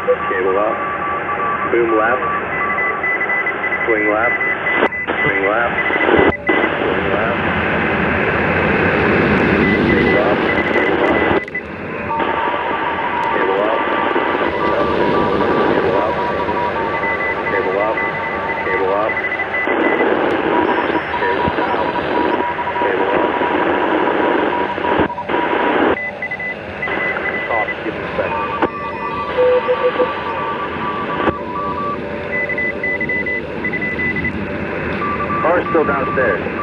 Cable up. Boom left. Swing left. Swing left. Swing left. Cable up. Cable up. Cable up. Cable up. Cable up. Cable up. Cable down. Cable up. Off. Give me a second. Car's still downstairs.